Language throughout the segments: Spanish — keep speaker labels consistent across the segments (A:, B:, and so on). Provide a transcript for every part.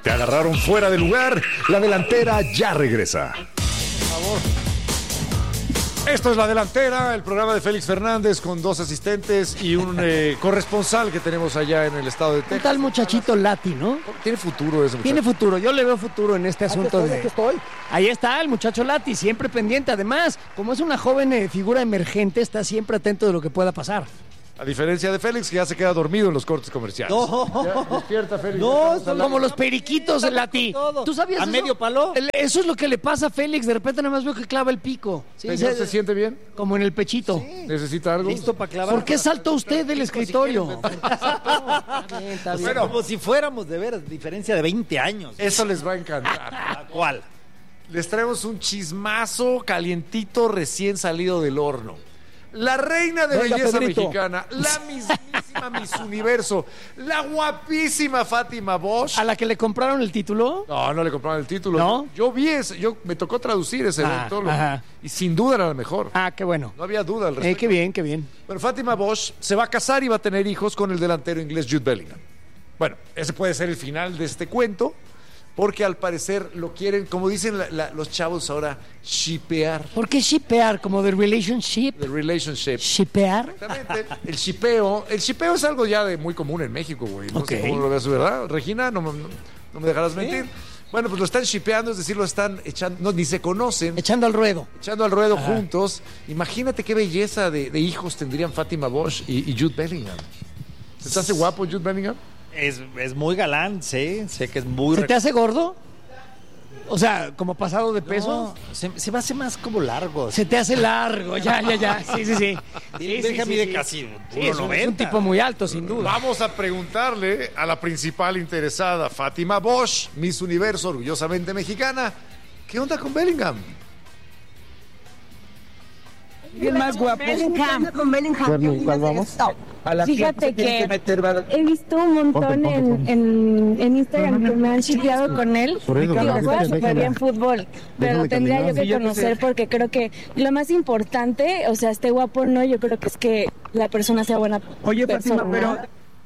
A: Te agarraron fuera de lugar. La delantera ya regresa.
B: Por favor. Esto es La Delantera, el programa de Félix Fernández con 2 asistentes y un corresponsal que tenemos allá en el estado de Texas.
C: Un tal muchachito Lati, ¿no?
B: Tiene futuro ese muchacho.
C: Tiene futuro, yo le veo futuro en este asunto
D: Aquí estoy.
C: Ahí está el muchacho Lati, siempre pendiente. Además, como es una joven figura emergente, está siempre atento de lo que pueda pasar.
B: A diferencia de Félix, que ya se queda dormido en los cortes comerciales.
D: No.
B: Ya, despierta, Félix.
D: No,
C: Como los periquitos, Lati. ¿Tú sabías
D: ¿A
C: eso?
D: medio palo?
C: Eso es lo que le pasa a Félix. De repente nada más veo que clava el pico. Sí,
B: Señor, ¿se siente bien?
C: como en el pechito.
D: Sí.
B: ¿Necesita algo?
D: Listo para clavar.
C: ¿Por qué saltó usted del escritorio? Está bien.
D: Bueno, como si fuéramos de veras, diferencia de 20 años.
B: Eso les va a encantar.
D: ¿A cuál?
B: Les traemos un chismazo calientito recién salido del horno. La reina de
D: Venga,
B: belleza
D: Pedrito.
B: mexicana, la mismísima Miss Universo, la guapísima Fátima Bosch.
C: ¿A la que le compraron el título?
B: No le compraron el título.
C: ¿No?
B: Yo vi ese, me tocó traducir ese evento
C: ajá.
B: y sin duda era la mejor.
C: Ah, qué bueno.
B: No había duda al respecto.
C: Qué bien, qué bien.
B: Bueno, Fátima Bosch se va a casar y va a tener hijos con el delantero inglés Jude Bellingham. Bueno, ese puede ser el final de este cuento, porque al parecer lo quieren, como dicen los chavos ahora, shippear.
C: ¿Por qué shippear? Como de relationship.
B: The relationship.
C: ¿Shippear?
B: Exactamente. El shippeo es algo ya de muy común en México, güey. No sé
C: Ok.
B: cómo lo ves, ¿verdad? Regina, no me dejarás mentir. Bueno, pues lo están shippeando, es decir, lo están echando, no, ni se conocen,
C: Echando al ruedo.
B: echando al ruedo juntos. Imagínate qué belleza de hijos tendrían Fátima Bosch y Jude Bellingham. ¿Se te hace guapo Jude Bellingham?
D: Es muy galán, sé que es muy...
C: ¿Se te hace gordo? O sea, como pasado de peso.
D: No, se me hace más como largo.
C: Se te hace largo, ya. Sí.
D: Benja mide casi
C: Sí, es un
D: 1.90.
C: tipo muy alto, sin duda.
B: Vamos a preguntarle a la principal interesada, Fátima Bosch, Miss Universo, orgullosamente mexicana, ¿qué onda con Bellingham?
E: ¿Quién más guapo?
F: Bellingham. Con Bellingham.
E: ¿Cuál vamos?
F: A la Fíjate que he visto un montón en Instagram que me han shipeado con él. Que juega súper bien fútbol. Pero lo tendría yo que conocer porque creo que lo más importante, o sea, esté guapo o no, yo creo que es que la persona sea buena
E: Oye,
F: persona.
E: Fátima,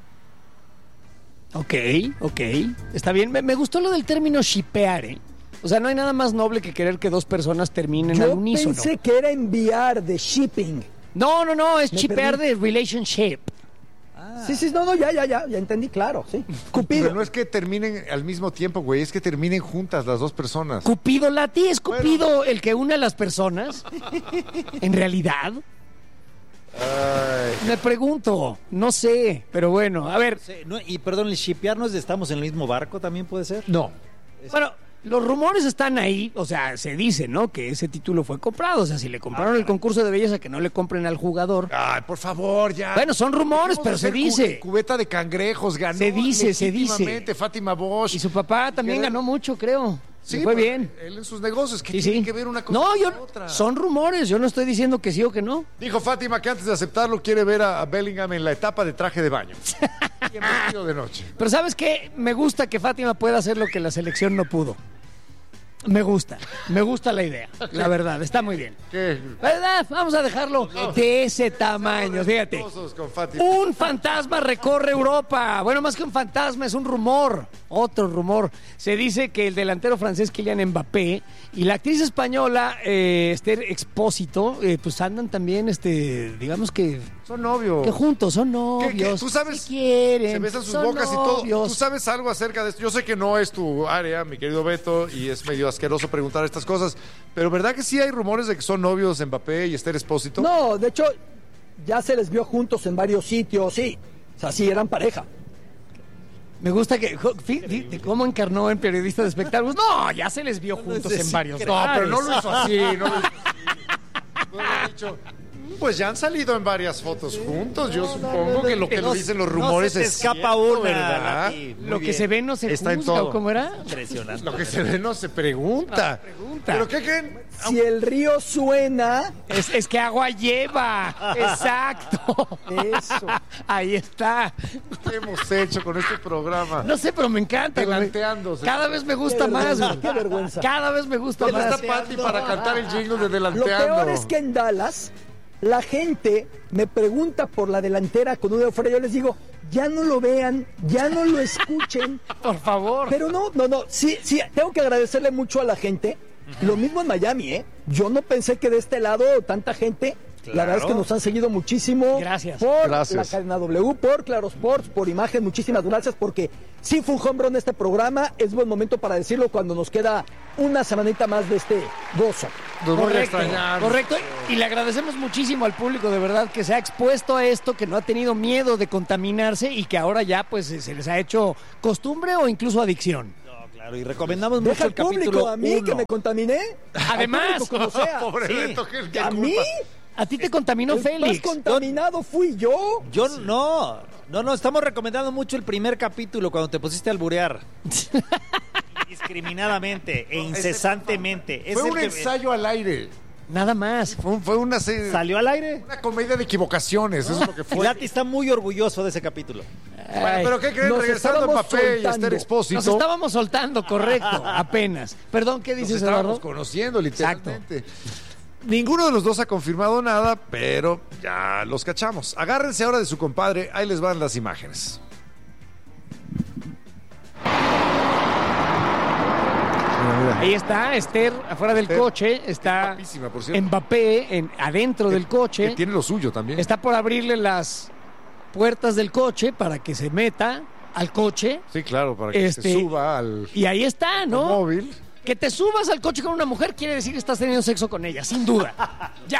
E: pero
C: Ok. Está bien. Me gustó lo del término shippear, ¿eh? O sea, no hay nada más noble que querer que 2 personas terminen al
E: yo
C: unísono.
E: pensé que era enviar de shipping.
C: No, es
E: Me
C: shippear
E: perdí.
C: de relationship.
E: Sí, no, ya entendí, claro, sí. Cupido.
B: Pero no es que terminen al mismo tiempo, güey, es que terminen juntas las 2 personas.
C: Cupido, Lati, ¿es Cupido el que une a las personas? ¿En realidad?
B: Ay,
C: Me pregunto, no sé, pero bueno, a ver,
D: Sí, no, y perdón, el shipear no es de estamos en el mismo barco, también puede ser.
B: no.
C: bueno, los rumores están ahí, o sea, se dice, ¿no? Que ese título fue comprado, o sea, si le compraron el concurso de belleza, que no le compren al jugador.
B: Ay, por favor, ya.
C: Bueno, son rumores,
B: Dejemos
C: pero
B: de
C: se
B: hacer
C: dice.
B: Cubeta de cangrejos, ganó.
C: Se dice.
B: legítimamente Fátima Bosch.
C: Y su papá también ganó mucho, creo.
B: Sí,
C: Le fue
B: pero
C: bien.
B: Él en sus negocios, ¿qué
C: Sí,
B: tiene
C: sí.
B: que ver una cosa
C: No,
B: con la otra?
C: son rumores, yo no estoy diciendo que sí o que no.
B: Dijo Fátima que antes de aceptarlo quiere ver a Bellingham en la etapa de traje de baño. Y en vestido de noche.
C: Pero ¿sabes qué? Me gusta que Fátima pueda hacer lo que la selección no pudo. Me gusta la idea, la verdad, está muy bien.
B: ¿Qué?
C: ¿Verdad? Vamos a dejarlo de ese tamaño, fíjate.
B: Respetuosos con Fátima.
C: Un fantasma recorre Europa. Bueno, más que un fantasma, es un rumor. Otro rumor. Se dice que el delantero francés Kylian Mbappé y la actriz española Esther Expósito, pues andan también, digamos que
B: Son novios.
C: juntos, son
B: ¿Qué?
C: novios.
B: ¿Tú sabes?
C: Se quieren.
B: Se besan sus
C: son
B: bocas y todo.
C: novios.
B: ¿Tú sabes algo acerca de esto? Yo sé que no es tu área, mi querido Beto, y es medio asqueroso preguntar estas cosas, pero ¿verdad que sí hay rumores de que son novios Mbappé y Esther Expósito?
E: No, de hecho, ya se les vio juntos en varios sitios, sí. O sea, sí, eran pareja.
C: Me gusta que fíjate cómo encarnó en periodista de espectáculos. No, ya se les vio juntos en varios
B: No, pero no
C: lugares.
B: lo hizo así, no lo hizo así. No lo ha dicho. Pues ya han salido en varias fotos juntos. Yo supongo que lo que lo dicen los rumores
D: no se te
B: es
D: escapa
B: cierto,
D: una,
B: ¿verdad?
D: Lati. Muy
C: Lo que
D: bien.
C: se ve no se
B: Está en
C: juzga,
B: todo.
C: ¿o cómo era?
D: Impresionante.
B: Lo que se ve no se pregunta.
C: pregunta.
B: ¿Pero qué creen?
E: Si el río suena,
C: Es que agua lleva. Exacto.
E: eso.
C: Ahí está.
B: ¿Qué hemos hecho con este programa?
C: No sé, pero me encanta. güey.
B: Delanteándose.
C: Cada vez me gusta
E: Qué
C: más.
E: vergüenza,
C: güey.
E: qué vergüenza.
C: Cada vez me gusta
B: ¿Dónde
C: más.
B: está Pati para cantar el jingle de
E: Lo
B: Delanteando?
E: peor es que en Dallas la gente me pregunta por la delantera con un dedo fuera. Yo les digo, ya no lo vean, ya no lo escuchen.
C: Por favor.
E: Pero no, sí, tengo que agradecerle mucho a la gente. Lo mismo en Miami, ¿eh? Yo no pensé que de este lado tanta gente. La verdad es que nos han seguido muchísimo.
C: Gracias.
E: Por
B: Gracias.
E: la cadena W, por Claro Sports, por Imagen. Muchísimas gracias porque sí fue un home run este programa. Es buen momento para decirlo cuando nos queda una semanita más de este gozo.
B: Nos voy a
C: Correcto,
B: extrañar.
C: correcto. Y le agradecemos muchísimo al público, de verdad, que se ha expuesto a esto, que no ha tenido miedo de contaminarse y que ahora ya pues se les ha hecho costumbre o incluso adicción.
D: No, claro, y recomendamos
E: Deja
D: mucho
E: al
D: el
E: público,
D: capítulo
E: a mí
D: 1.
E: que me contaminé.
C: Además,
E: Al público, como sea.
B: Pobre
D: Sí.
B: Beto, ¿qué
E: A
B: culpa?
E: mí,
C: a ti te contaminó
E: el
C: Félix.
E: más contaminado fui yo.
D: Yo no, estamos recomendando mucho el primer capítulo cuando te pusiste a alburear. Indiscriminadamente e incesantemente. Es
B: Fue
D: el
B: un
D: que-
B: ensayo al aire.
C: Nada más.
B: Fue una serie.
D: ¿Salió al aire?
B: Una comedia de equivocaciones, eso es lo que fue.
D: Lati está muy orgulloso de ese capítulo.
B: Bueno, pero ¿qué creen?
E: Nos
B: Regresando a
E: estábamos
B: Mbappé y
E: soltando.
B: Esther Expósito.
C: Nos estábamos soltando, correcto, apenas. Perdón, ¿qué
B: Nos
C: dices,
B: estábamos
C: Eduardo?
B: conociendo, literalmente. Ninguno de los dos ha confirmado nada, pero ya los cachamos. Agárrense ahora de su compadre, ahí les van las imágenes.
C: Ahí está Esther afuera del
B: Esther,
C: coche, está
B: guapísima, por cierto.
C: Mbappé adentro del
B: Que
C: coche,
B: tiene lo suyo también.
C: está por abrirle las puertas del coche para que se meta al coche
B: Sí, claro, para que se suba al
C: y ahí está, ¿no?
B: móvil.
C: Que te subas al coche con una mujer quiere decir que estás teniendo sexo con ella, sin duda. Ya.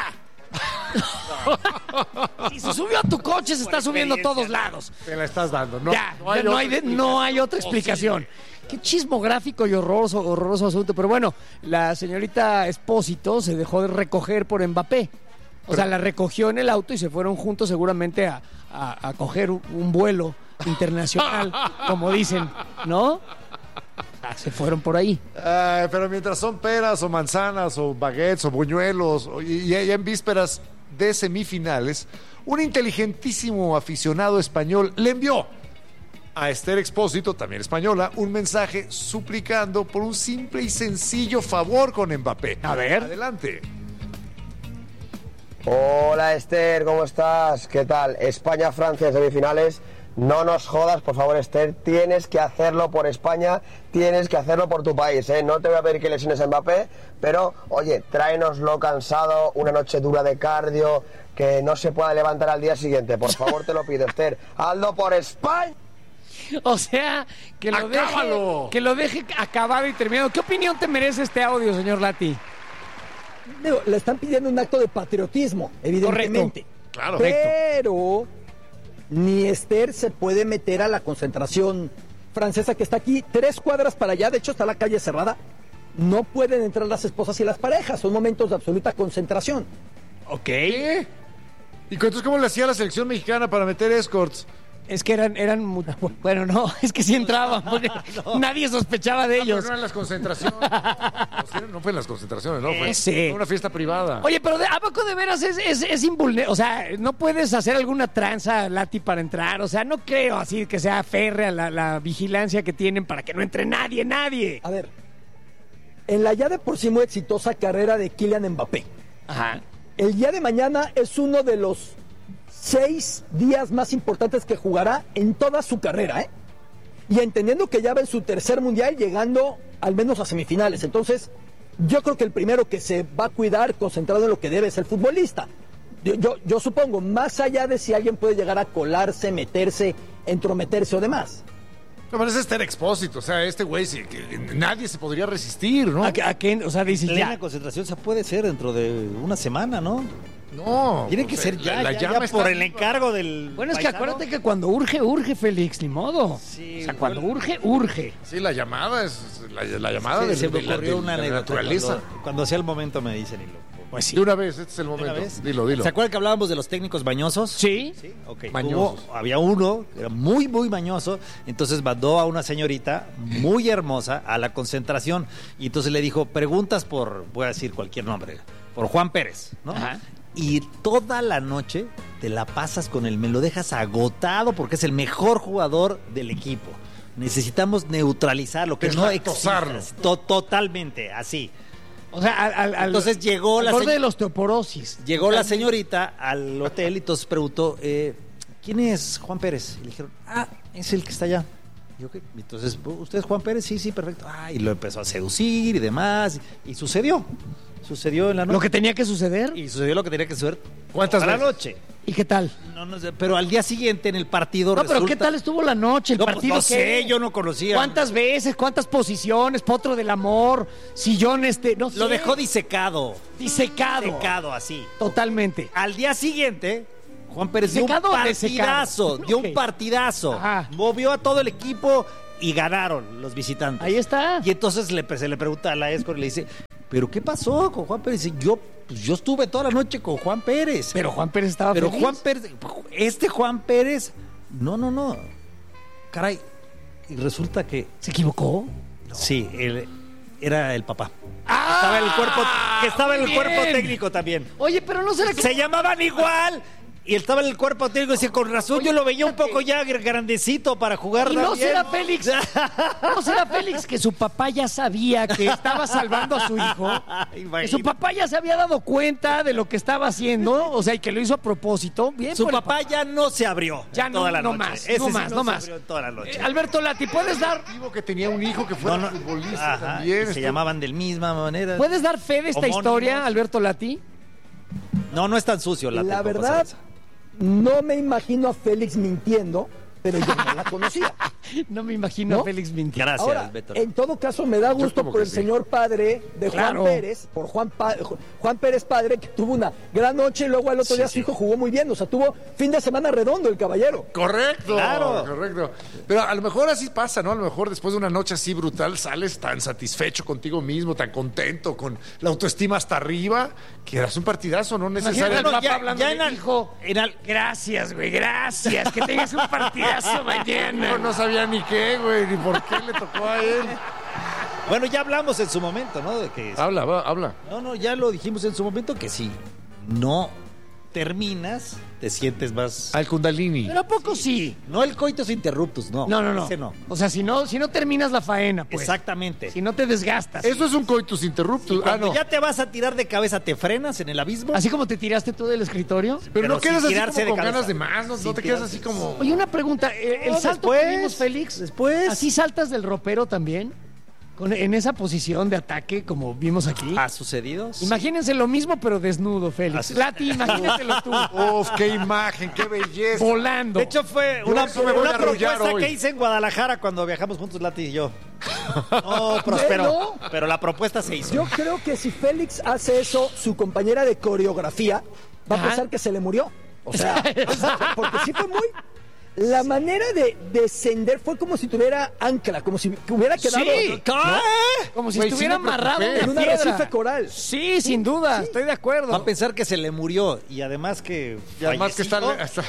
C: Si se subió a tu coche, se está subiendo a todos lados.
B: Te la estás dando, ¿no?
C: Ya, no hay otra explicación. Qué chismográfico y horroroso asunto. Pero bueno, la señorita Expósito se dejó de recoger por Mbappé. O sea, la recogió en el auto y se fueron juntos seguramente a coger un vuelo internacional, como dicen, ¿no? Se fueron por ahí.
B: Pero mientras son peras o manzanas o baguettes o buñuelos y ya en vísperas de semifinales, un inteligentísimo aficionado español le envió a Esther Expósito, también española, un mensaje suplicando por un simple y sencillo favor con Mbappé.
C: A ver.
B: Adelante.
G: Hola Esther, ¿cómo estás? ¿Qué tal? España-Francia semifinales. No nos jodas, por favor, Esther. Tienes que hacerlo por España, tienes que hacerlo por tu país, ¿eh? No te voy a pedir que lesiones a Mbappé, pero, oye, tráenoslo cansado, una noche dura de cardio, que no se pueda levantar al día siguiente. Por favor, te lo pido, Esther. Hazlo por España.
C: O sea,
B: ¡Acábalo!
C: que lo deje acabado y terminado. ¿Qué opinión te merece este audio, señor Lati?
E: Digo, le están pidiendo un acto de patriotismo, evidentemente.
C: Correcto.
B: Claro.
E: Pero ni Esther se puede meter a la concentración francesa que está aquí 3 cuadras para allá. De hecho, está la calle cerrada. No pueden entrar las esposas y las parejas. Son momentos de absoluta concentración.
C: Ok.
B: ¿Qué? ¿Y entonces cómo le hacía la selección mexicana para meter escorts?
C: Es que bueno, no, es que sí entraban, porque nadie sospechaba de ellos.
B: No en las concentraciones. No fue en las concentraciones, ¿no? Fue
C: Sí.
B: una fiesta privada.
C: Oye, pero ¿a poco de veras es invulnerable? O sea, ¿no puedes hacer alguna tranza, Lati, para entrar? O sea, no creo así que sea férrea la vigilancia que tienen para que no entre nadie.
E: A ver, en la ya de por sí muy exitosa carrera de Kylian Mbappé,
C: Ajá.
E: el día de mañana es uno de los 6 días más importantes que jugará en toda su carrera, ¿eh? Y entendiendo que ya va en su tercer mundial, llegando al menos a semifinales. Entonces, yo creo que el primero que se va a cuidar, concentrado en lo que debe, es el futbolista. Yo supongo, más allá de si alguien puede llegar a colarse, meterse, entrometerse o demás.
B: No, pero es Esther Expósito, o sea, este güey sí, que nadie se podría resistir, ¿no?
C: ¿A qué? O sea, dices
D: Plena
C: ya.
D: concentración se puede ser dentro de una semana, ¿no?
B: No.
D: Tiene que
B: o sea,
D: ser ya,
B: la
D: ya
B: llama está
D: por el
B: viva.
D: encargo del
C: Bueno, es que
D: paisano.
C: acuérdate que cuando urge, Félix, ni modo.
D: Sí,
C: o sea, cuando urge.
B: Sí, la llamada es la llamada
D: Sí,
B: de,
D: se me
B: de la-
D: ocurrió
B: de
D: una
B: la
D: anécdota
B: naturaleza.
D: cuando sea el momento me dicen y lo...
C: Pues sí.
B: De una vez, este es el
D: ¿Una
B: momento.
D: vez?
B: Dilo.
D: ¿Se acuerdan que hablábamos de los técnicos mañosos?
C: Sí.
D: Sí, ok.
B: Mañosos.
D: Había uno que era muy mañoso, entonces mandó a una señorita muy hermosa a la concentración y entonces le dijo, preguntas por, voy a decir cualquier nombre, por Juan Pérez, ¿no?
C: Ajá.
D: Y toda la noche te la pasas con él, me lo dejas agotado porque es el mejor jugador del equipo. Necesitamos neutralizarlo, que no
B: Deslactosarlo.
D: exista. Totalmente, así.
C: O sea,
D: Entonces llegó
C: al
D: la
C: borde
D: señ-
C: de la osteoporosis.
D: Llegó la señorita al hotel y entonces preguntó, ¿quién es Juan Pérez? Y le dijeron, es el que está allá. Y yo, ¿qué? Entonces, ¿usted es Juan Pérez? Sí, perfecto. Y lo empezó a seducir y demás. Y sucedió en la noche.
C: Lo que tenía que suceder.
D: Y sucedió lo que tenía que suceder.
B: ¿Cuántas
D: la
B: veces?
D: noche.
C: ¿Y qué tal?
D: No sé, pero al día siguiente en el partido
C: No,
D: resulta...
C: pero ¿qué tal estuvo la noche? ¿El
D: No, pues,
C: partido
D: no
C: qué?
D: sé, yo no conocía.
C: ¿Cuántas veces? ¿Cuántas posiciones? Potro del amor, sillón no sé.
D: Lo dejó disecado.
C: Disecado.
D: Disecado, así.
C: Totalmente.
D: Al día siguiente, Juan Pérez dio un
C: ¿Disecado o desecado?
D: partidazo. Dio
C: Ok.
D: un partidazo.
C: Ajá.
D: Movió a todo el equipo y ganaron los visitantes.
C: Ahí está.
D: Y entonces se le pregunta a la Escort y le dice, ¿pero qué pasó con Juan Pérez? Y dice, yo estuve toda la noche con Juan Pérez.
C: Pero Juan Pérez estaba
D: Pero
C: feliz.
D: Juan Pérez, Juan Pérez, no. Caray, y resulta que
C: ¿Se equivocó?
D: sí, él era el papá.
C: ¡Ah!
D: Estaba en el
C: Muy
D: cuerpo
C: bien.
D: técnico también.
C: Oye, pero no será que...
D: Se llamaban igual. Y él estaba en el cuerpo técnico y decía, con razón, yo lo veía un poco ya grandecito para jugar
C: ¿Y no
D: también.
C: será Félix? ¿No será Félix que su papá ya sabía que estaba salvando a su hijo? Que su papá ya se había dado cuenta de lo que estaba haciendo, o sea, y que lo hizo a propósito. Bien,
D: Su
C: por el
D: papá ya no se abrió
C: Ya
D: en toda la
C: no
D: noche.
C: más,
D: Ese
C: no
D: sí
C: más, no
D: se
C: más.
D: abrió en toda la noche.
C: Alberto Lati, ¿puedes dar
B: Que tenía un hijo que fuera futbolista
D: Ajá,
B: también.
D: y se llamaban de la misma manera.
C: ¿Puedes dar fe de esta
D: Homónimos.
C: historia, Alberto Lati?
D: No es tan sucio la
E: La
D: tampoco,
E: verdad,
D: ¿sabes?
E: no me imagino a Félix mintiendo, pero yo no la conocía.
C: No me imagino
E: ¿No?
C: a Félix mintiendo.
D: Gracias,
E: Ahora,
D: Beto.
E: en todo caso, me da gusto
B: como
E: por
B: que
E: el
B: sí.
E: señor padre de
C: Claro.
E: Juan Pérez, por Juan Pérez padre, que tuvo una gran noche y luego al otro día su hijo jugó muy bien. O sea, tuvo fin de semana redondo el caballero.
B: Correcto,
D: Claro.
B: correcto. Pero a lo mejor así pasa, ¿no? A lo mejor después de una noche así brutal sales tan satisfecho contigo mismo, tan contento, con la autoestima hasta arriba, que das un partidazo, no
C: Imagínate
B: necesariamente.
C: al papá
D: ya-
C: hablando
D: ya
C: de
D: en al-
C: hijo. Gracias, güey, gracias. Que tengas un partidazo mañana.
B: No sabía ni qué, güey, ni por qué le tocó a él.
D: Bueno, ya hablamos en su momento, ¿no? De que
B: Habla.
D: No, ya lo dijimos en su momento que si no terminas, te sientes más...
B: Al Kundalini.
C: Pero ¿a poco sí?
D: No el coitus interruptus, no.
C: No.
D: Ese no.
C: O sea, si no terminas la faena, pues.
D: Exactamente.
C: Si no te desgastas.
B: Eso es un coitus interruptus.
D: Cuando
B: no.
D: ya te vas a tirar de cabeza, te frenas en el abismo.
C: Así como te tiraste tú del escritorio.
B: Pero no
D: sin
B: quedas así
D: tirarse
B: como
D: de
B: con
D: cabeza.
B: ganas de más, no
D: Sin
B: te quedas
D: tirarse.
B: así como...
C: Oye, una pregunta. El
D: No,
C: salto
D: después,
C: que vimos, Félix.
D: después.
C: ¿Así saltas del ropero también? En esa posición de ataque, como vimos aquí.
D: ¿Ha sucedido?
C: Imagínense lo mismo, pero desnudo, Félix.
D: Así-
C: Lati, imagínatelo tú.
B: Uf, qué imagen, qué belleza.
C: Volando.
D: De hecho, fue
B: Yo
D: una
B: eso me voy a arrullar
D: propuesta
B: hoy.
D: que hice en Guadalajara cuando viajamos juntos, Lati y yo. No prosperó, pero la propuesta se hizo.
E: Yo creo que si Félix hace eso, su compañera de coreografía va a
C: Ajá.
E: pensar que se le murió. O sea, porque sí fue muy... La manera de descender fue como si tuviera ancla, como si hubiera quedado
C: Sí,
E: ¿no?
C: como si
B: Güey,
C: estuviera
B: sí me
C: amarrado
B: preocupé.
C: de
E: en un
C: piedra.
E: arrecife coral.
C: Sí, sin duda, estoy de acuerdo.
D: Va a pensar que se le murió y además que
B: Y además que está...
D: fallecido.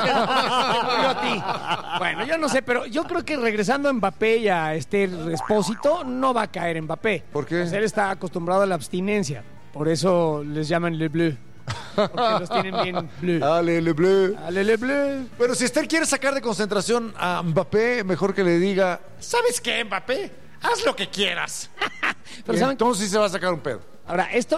C: Te murió a ti. Bueno, yo no sé, pero yo creo que regresando a Mbappé y a Esther Espósito, no va a caer Mbappé.
B: ¿Por qué?
C: Pues él está acostumbrado a la abstinencia. Por eso les llaman Le Bleu. Porque los tienen bien bleu.
B: Allez, le bleu.
C: Allez, Le Bleu.
B: Pero si Esther quiere sacar de concentración a Mbappé, mejor que le diga, ¿sabes qué, Mbappé? Haz lo que quieras.
C: Pero
B: Y
C: ¿saben?
B: entonces sí se va a sacar un pedo.
C: Ahora, esto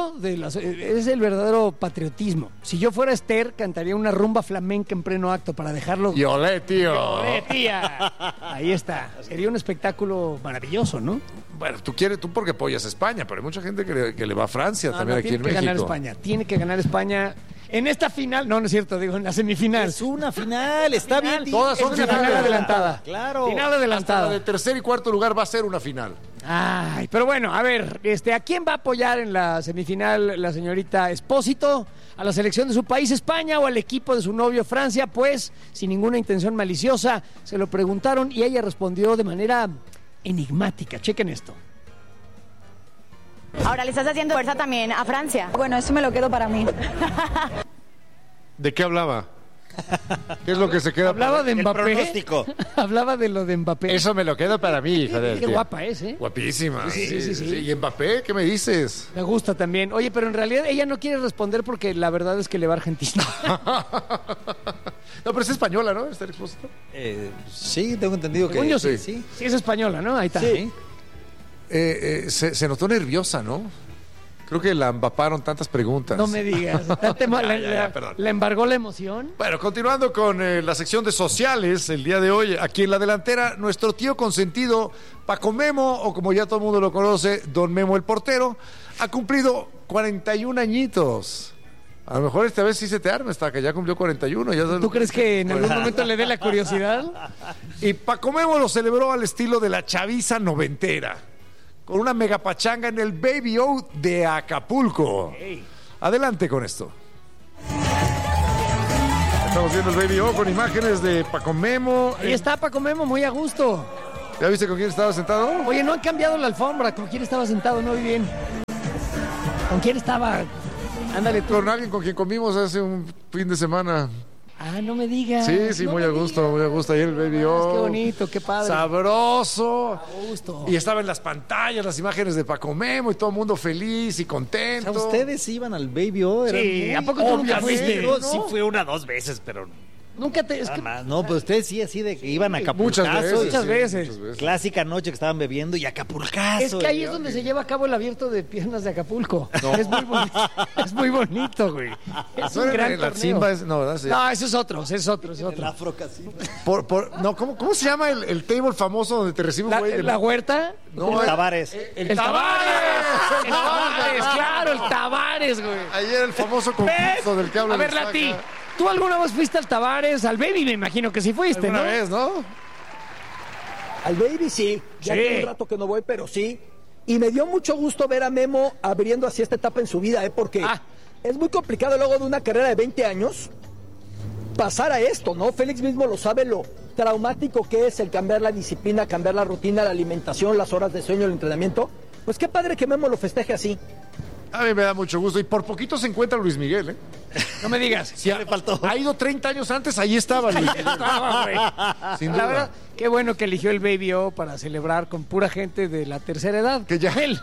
C: es el verdadero patriotismo. Si yo fuera Esther, cantaría una rumba flamenca en pleno acto para dejarlo...
B: Y olé, tío.
C: ¡Olé, tía! Ahí está. Sería un espectáculo maravilloso, ¿no?
B: Bueno, tú porque apoyas a España, pero hay mucha gente que le va a Francia
C: No,
B: también
C: no,
B: aquí
C: tiene
B: en
C: que
B: México.
C: ganar España. Tiene que ganar España en esta final. No es cierto, digo en la semifinal.
D: Es una final, está bien. dicho.
B: Todas son
C: Es una
B: finales.
C: final adelantada.
D: Claro.
C: Final
B: Hasta la
C: adelantada.
B: de tercer y cuarto lugar va a ser una final.
C: Ay, pero bueno, a ver, ¿a quién va a apoyar en la semifinal la señorita Espósito? ¿A la selección de su país, España, o al equipo de su novio, Francia? Pues, sin ninguna intención maliciosa, se lo preguntaron y ella respondió de manera enigmática. Chequen esto.
H: Ahora le estás haciendo fuerza también a Francia.
F: Bueno, eso me lo quedo para mí.
B: ¿De qué hablaba? ¿Qué es lo que se queda?
C: Hablaba de
D: El
C: Mbappé.
D: pronóstico.
C: Hablaba de lo de Mbappé.
B: Eso me lo quedo para mí, hija de...
C: Qué guapa es, ¿eh?
B: Guapísima.
C: Sí.
B: ¿Y Mbappé? ¿Qué me dices?
C: Me gusta también. Oye, pero en realidad ella no quiere responder porque la verdad es que le va a Argentina.
B: No, pero es española, ¿no? Esther Expósito.
D: Sí, tengo entendido que
C: Según yo sí.
D: sí.
C: Sí, es española, ¿no? Ahí está.
D: Sí.
B: Se notó nerviosa, ¿no? Creo que la empaparon tantas preguntas.
C: No me digas.
B: Perdón.
C: ¿Le embargó la emoción?
B: Bueno, continuando con la sección de sociales, el día de hoy, aquí en la delantera, nuestro tío consentido, Paco Memo, o como ya todo el mundo lo conoce, Don Memo el portero, ha cumplido 41 añitos. A lo mejor esta vez sí se te arma, hasta que ya cumplió 41.
C: ¿Tú crees que en algún momento le dé la curiosidad?
B: Y Paco Memo lo celebró al estilo de la chaviza noventera, con una mega pachanga en el Baby O de Acapulco. Adelante con esto. Estamos viendo el Baby O con imágenes de Paco Memo.
C: Ahí está Paco Memo, muy a gusto.
B: ¿Ya viste con quién estaba sentado?
C: Oye, no han cambiado la alfombra. ¿Con quién estaba sentado? No vi bien. ¿Con quién estaba? Ándale tú.
B: Con alguien con quien comimos hace un fin de semana.
C: Ah, no me digas.
B: Sí,
C: no
B: muy a gusto, muy a gusto. Ahí el Baby O.
C: Qué bonito, qué padre.
B: Sabroso.
C: A gusto.
B: Y estaba en las pantallas las imágenes de Paco Memo y todo el mundo feliz y contento.
D: O sea, ustedes iban al Baby O.
C: Sí, ¿a poco tú nunca fuiste?
D: Yo sí fui 1 o 2 veces, pero
C: nunca te... Es
D: nada
C: que...
D: más. No, pero ustedes sí, así de que iban a Acapulcazo.
C: Muchas veces.
D: Clásica noche que estaban bebiendo y Acapulcazo.
C: Es que ahí es donde se lleva a cabo el abierto de piernas de Acapulco. No. Es muy bonito. Es muy bonito, güey. Es un gran
B: la
C: torneo.
B: Simba es, no, ¿verdad? Sí.
C: No, eso es otro, es otro.
D: El afrocasino.
B: No, ¿cómo se llama el table famoso donde te recibe un güey?
C: ¿La huerta?
B: No,
D: el Tavares.
C: El Tavares. El Tavares, claro, el Tavares, güey.
B: Ayer el famoso concurso del que habla.
C: A ver, Lati, ¿tú alguna vez fuiste al Tavares, al Baby? Me imagino que sí fuiste,
B: ¿no?
C: ¿no?
B: Una vez, ¿no?
E: Al Baby sí. Ya
C: Sí.
E: tiene un rato que no voy, pero sí. Y me dio mucho gusto ver a Memo abriendo así esta etapa en su vida, porque es muy complicado luego de una carrera de 20 años pasar a esto, ¿no? Félix mismo lo sabe, lo traumático que es el cambiar la disciplina, cambiar la rutina, la alimentación, las horas de sueño, el entrenamiento. Pues qué padre que Memo lo festeje así.
B: A mí me da mucho gusto. Y por poquito se encuentra Luis Miguel, ¿eh?
C: No me digas.
B: Sí, le faltó. Ha ido 30 años antes, ahí estaba Luis Miguel. Sin duda.
C: La verdad, qué bueno que eligió el Baby O para celebrar con pura gente de la tercera edad.
B: Que ya él.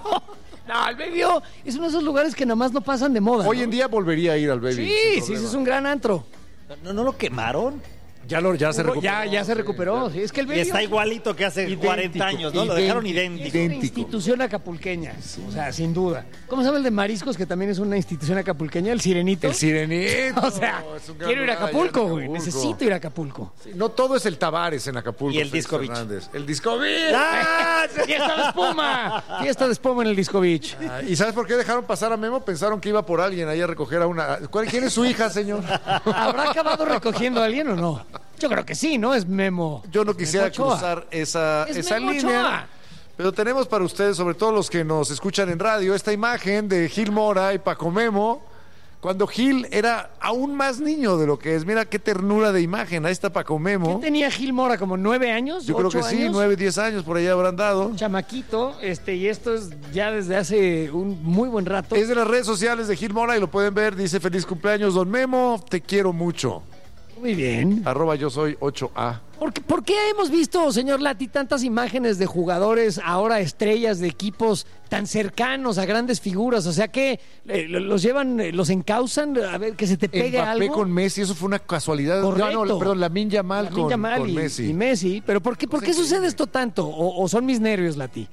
C: No, el Baby O es uno de esos lugares que nada más no pasan de moda.
B: Hoy en día volvería a ir al Baby.
C: Sí, es un gran antro.
D: ¿No lo quemaron?
B: Ya se recuperó.
C: Ya se recuperó. Sí, es que el Baby
D: Y está
C: O
D: igualito que hace 40 años, ¿no? Lo dejaron idéntico.
C: es una institución acapulqueña, o sea, sin duda. ¿Cómo se llama el de mariscos, que también es una institución acapulqueña? El Sirenito.
B: El Sirenito.
C: O sea, quiero ir a Acapulco, güey. Necesito ir a Acapulco.
B: Sí, no todo es el Tavares en Acapulco.
D: Y el Disco Beach.
B: El Disco Beach.
C: ¡Fiesta de espuma! Fiesta de espuma en el Disco Beach.
B: ¿Y sabes por qué dejaron pasar a Memo? Pensaron que iba por alguien ahí a recoger a una... ¿Quién es su hija, señor?
C: ¿Habrá acabado recogiendo a alguien o no? Yo creo que sí, ¿no? Es Memo.
B: Yo no quisiera
C: Memo Ochoa.
B: cruzar esa
C: Es
B: línea.
C: Memo Ochoa.
B: Pero tenemos para ustedes, sobre todo los que nos escuchan en radio, esta imagen de Gil Mora y Paco Memo, cuando Gil era aún más niño de lo que es. Mira qué ternura de imagen. Ahí está Paco Memo.
C: ¿Qué tenía Gil Mora? ¿Como 9 años?
B: Yo creo
C: 8
B: que sí,
C: años?
B: 9, 10 años por allá habrán dado.
C: Chamaquito, y esto es ya desde hace un muy buen rato.
B: Es de las redes sociales de Gil Mora y lo pueden ver. Dice: feliz cumpleaños, don Memo, te quiero mucho.
C: Muy bien.
B: @yo soy 8A.
C: ¿Por qué hemos visto, señor Lati, tantas imágenes de jugadores, ahora estrellas de equipos tan cercanos a grandes figuras? O sea, que los llevan, los encausan, a ver, que se te pegue
B: Mbappé
C: algo.
B: con Messi, eso fue una casualidad.
C: Correcto.
B: No, perdón, Lamine Yamal
C: Lamine
B: con
C: Yamal
B: Messi.
C: y Messi. ¿Pero por qué sucede esto tanto? ¿O son mis nervios, Lati?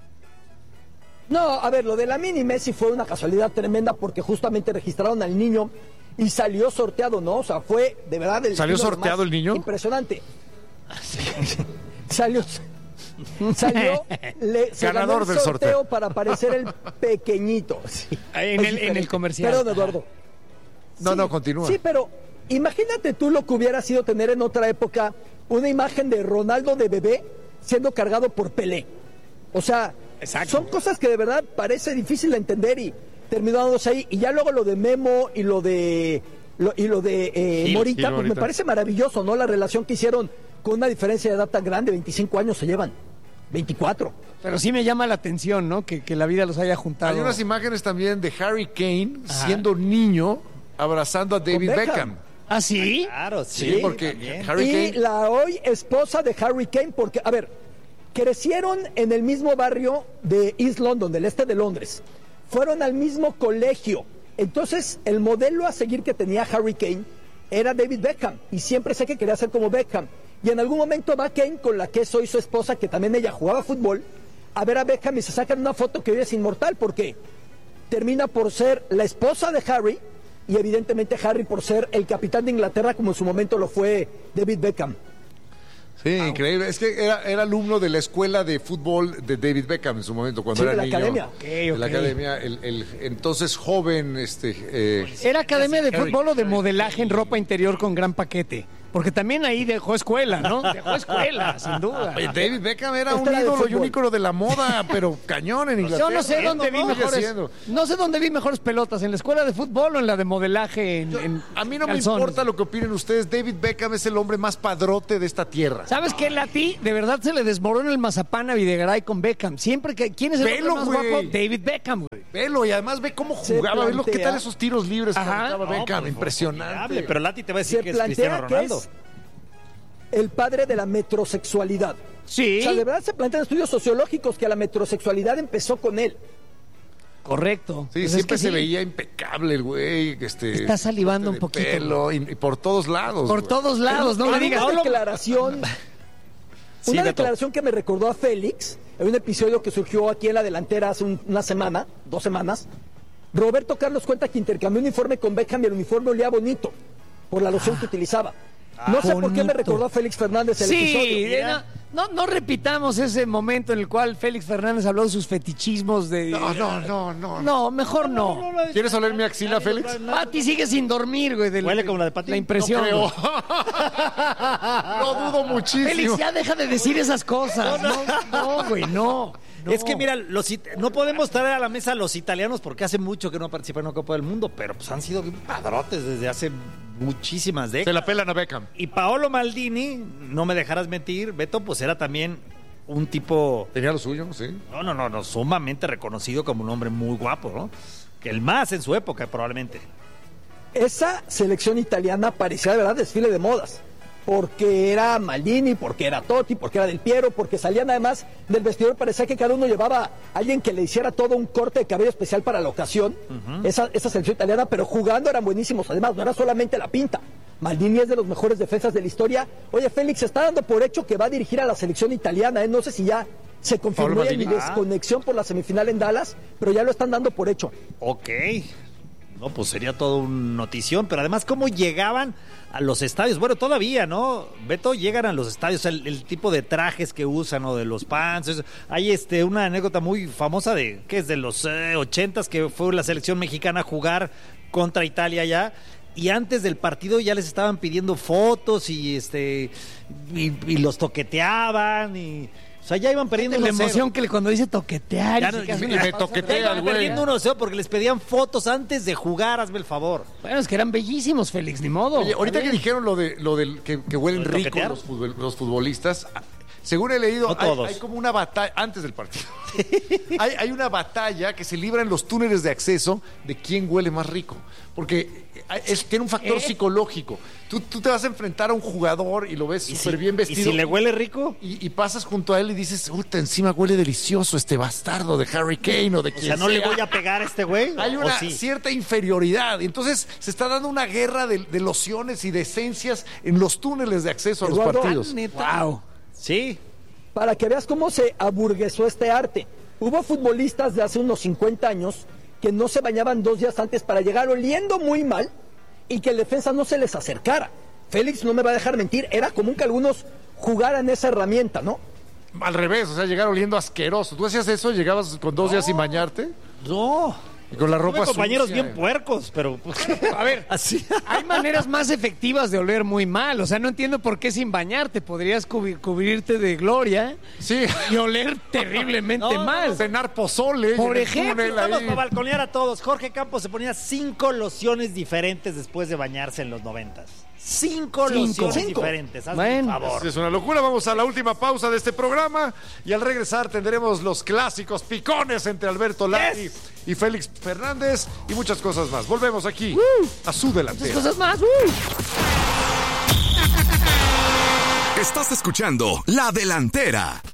E: No, a ver, lo de Lamine y Messi fue una casualidad tremenda porque justamente registraron al niño y salió sorteado, ¿no? O sea, fue de verdad el
B: ¿Salió
E: destino
B: sorteado
E: más
B: el niño?
E: Impresionante. Salió, se
B: Ganador
E: ganó el
B: del sorteo.
E: para parecer el pequeñito. Sí.
C: Ahí
E: Es
C: en el
E: diferente.
C: comercial.
E: Perdón, Eduardo.
B: No, continúa.
E: Sí, pero imagínate tú lo que hubiera sido tener en otra época una imagen de Ronaldo de bebé siendo cargado por Pelé. O sea,
C: Exacto.
E: son cosas que de verdad parece difícil de entender y terminó dándose ahí. Y ya luego lo de Memo y lo de Morita, pues me parece maravilloso, ¿no? La relación que hicieron con una diferencia de edad tan grande, 25 años se llevan, 24.
C: Pero sí me llama la atención, ¿no? Que la vida los haya juntado.
B: Hay unas imágenes también de Harry Kane siendo niño abrazando a David Beckham.
C: ¿Ah, sí?
D: Claro,
B: Sí, porque
D: también.
B: Harry
E: Y
B: Kane...
E: la hoy esposa de Harry Kane, porque, a ver, crecieron en el mismo barrio de East London, del este de Londres. Fueron al mismo colegio. Entonces, el modelo a seguir que tenía Harry Kane era David Beckham. Y siempre sé que quería ser como Beckham. Y en algún momento va Kane, con la que es hoy su esposa, que también ella jugaba fútbol, a ver a Beckham y se sacan una foto que hoy es inmortal, porque termina por ser la esposa de Harry y evidentemente Harry por ser el capitán de Inglaterra como en su momento lo fue David Beckham.
B: Sí, increíble. Es que era alumno de la escuela de fútbol de David Beckham en su momento, cuando era niño.
E: Academia.
B: De la academia. El entonces joven...
C: ¿Era academia de fútbol o de modelaje en ropa interior con gran paquete? Porque también ahí dejó escuela, ¿no? Dejó escuela, sin duda.
B: David Beckham era un ídolo y un ícono de la moda, pero cañón en Inglaterra.
C: Yo no sé dónde vi mejores pelotas, en la escuela de fútbol o en la de modelaje
B: a mí no me importa lo que opinen ustedes. David Beckham es el hombre más padrote de esta tierra.
C: ¿Sabes qué, Lati? De verdad se le desmorona el mazapán a Videgaray con Beckham. Siempre que... ¿Quién es el hombre más guapo? David Beckham, güey.
B: Velo, y además ve cómo jugaba. Ve qué tal esos tiros libres que jugaba Beckham. Impresionante.
D: Pero Lati te va a decir que es Cristiano Ronaldo.
E: El padre de la metrosexualidad.
C: Sí.
E: O sea, de verdad se plantean estudios sociológicos que la metrosexualidad empezó con él.
C: Correcto.
B: Sí, pues siempre se veía impecable el güey.
C: Está salivando un poquito.
B: Pelo, y por todos lados.
C: Por todos lados, no me digas.
E: Una declaración que me recordó a Félix en un episodio que surgió aquí en la delantera hace una semana, 2 semanas. Roberto Carlos cuenta que intercambió un uniforme con Beckham y el uniforme olía bonito por la loción que utilizaba. No sé por qué me recordó a Félix Fernández el episodio.
C: No repitamos ese momento en el cual Félix Fernández habló de sus fetichismos de...
B: No.
C: No, mejor no.
B: ¿Quieres oler mi axila, Félix?
C: Pati sigue sin dormir, güey.
D: Huele como la de Pati.
C: La impresión.
B: No dudo muchísimo.
C: Félix, ya deja de decir esas cosas. No, güey, no.
D: Es que mira, no podemos traer a la mesa a los italianos porque hace mucho que no participan en una Copa del Mundo, pero pues han sido bien padrotes desde hace muchísimas décadas.
B: Se la pelan a Beckham.
D: Y Paolo Maldini, no me dejarás mentir, Beto, pues era también un tipo...
B: Tenía lo suyo, sí.
D: No, sumamente reconocido como un hombre muy guapo, ¿no? Que el más en su época, probablemente.
E: Esa selección italiana parecía de verdad desfile de modas. Porque era Maldini, porque era Totti, porque era Del Piero, porque salían además del vestidor, parecía que cada uno llevaba a alguien que le hiciera todo un corte de cabello especial para la ocasión, esa selección italiana, pero jugando eran buenísimos, además no era solamente la pinta. Maldini es de los mejores defensas de la historia. Oye, Félix, se está dando por hecho que va a dirigir a la selección italiana, no sé si ya se confirmó mi desconexión por la semifinal en Dallas, pero ya lo están dando por hecho.
D: Ok. No, pues sería todo una notición, pero además cómo llegaban a los estadios. Bueno, todavía, ¿no? Beto, llegan a los estadios, el tipo de trajes que usan o de los pants. Hay una anécdota muy famosa de que es de los 80s, que fue la selección mexicana a jugar contra Italia ya. Y antes del partido ya les estaban pidiendo fotos y los toqueteaban y... O sea, ya iban perdiendo
C: la emoción que cuando dice toquetear.
B: Y me toquetea el güey.
D: Perdiendo 1-0 porque les pedían fotos antes de jugar, hazme el favor.
C: Bueno, es que eran bellísimos, Félix, ni modo.
B: Oye, ahorita que dijeron lo del que huelen rico los futbolistas, según he leído, hay como una batalla antes del partido. hay una batalla que se libra en los túneles de acceso de quién huele más rico. Porque tiene un factor psicológico. Tú te vas a enfrentar a un jugador y lo ves súper bien vestido.
D: ¿Y si le huele rico?
B: Y pasas junto a él y dices, encima huele delicioso este bastardo de Harry Kane o de quien sea.
D: ¿no le voy a pegar a este güey?
B: Hay una cierta inferioridad. Entonces se está dando una guerra de lociones y de esencias en los túneles de acceso a los partidos.
C: Wow.
D: Sí.
E: Para que veas cómo se aburguesó este arte. Hubo futbolistas de hace unos 50 años que no se bañaban 2 días antes para llegar oliendo muy mal y que el defensa no se les acercara. Félix no me va a dejar mentir, era común que algunos jugaran esa herramienta, ¿no?
B: Al revés, o sea, llegar oliendo asqueroso. ¿Tú hacías eso? ¿Llegabas con 2 días sin bañarte?
D: No.
B: Y con la ropa
D: compañeros
B: sucia,
D: bien puercos, pero...
C: A ver, así hay maneras más efectivas de oler muy mal. O sea, no entiendo por qué sin bañarte podrías cubrirte de gloria y oler terriblemente mal.
B: Cenar pozole.
C: Por ejemplo.
D: Vamos a balconear a todos. Jorge Campos se ponía 5 lociones diferentes después de bañarse en los 90s. 5 lociones diferentes. Hazme un favor.
B: Es una locura. Vamos a la última pausa de este programa y al regresar tendremos los clásicos picones entre Alberto Lati y Félix Fernández y muchas cosas más. Volvemos aquí a su delantera.
C: Muchas cosas más.
A: Estás escuchando La Delantera.